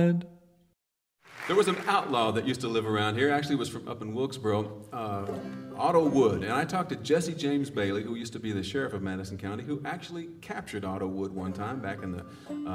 ride. There was an outlaw that used to live around here. Actually, was from up in Wilkesboro, Otto Wood. And I talked to Jesse James Bailey, who used to be the sheriff of Madison County, who actually captured Otto Wood one time back in the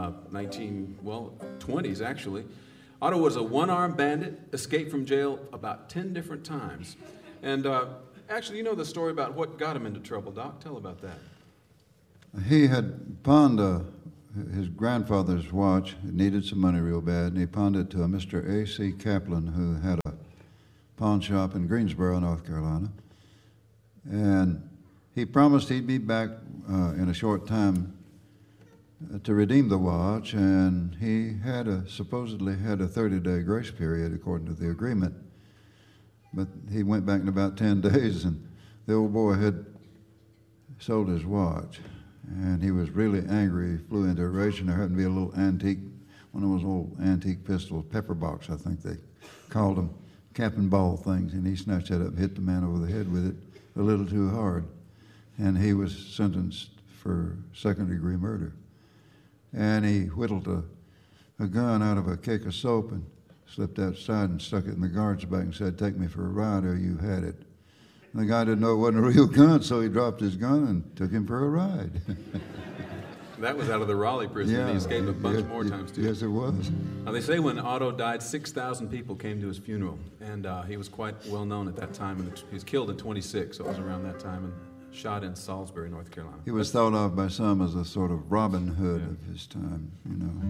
20s, actually. Otto was a one-armed bandit, escaped from jail about 10 different times. And actually, you know the story about what got him into trouble, Doc? Tell about that. He had pawned his grandfather's watch. It needed some money real bad, and he pawned it to a Mr. A.C. Kaplan, who had a pawn shop in Greensboro, North Carolina. And he promised he'd be back in a short time to redeem the watch, and he supposedly had a 30-day grace period according to the agreement. But he went back in about 10 days, and the old boy had sold his watch. And he was really angry. He flew into a rage, and there happened to be a little antique, one of those old antique pistols, pepper box, I think they called them, cap and ball things, and he snatched that up and hit the man over the head with it a little too hard. And he was sentenced for second-degree murder. And he whittled a gun out of a cake of soap and slipped outside and stuck it in the guard's back and said, "Take me for a ride or you had it." And the guy didn't know it wasn't a real gun, so he dropped his gun and took him for a ride. That was out of the Raleigh prison. Yeah, He escaped a bunch more times, too. Yes, it was. Now, they say when Otto died, 6,000 people came to his funeral, and he was quite well known at that time. And he was killed in 26, so it was around that time, and shot in Salisbury, North Carolina. He was thought of by some as a sort of Robin Hood of his time, you know.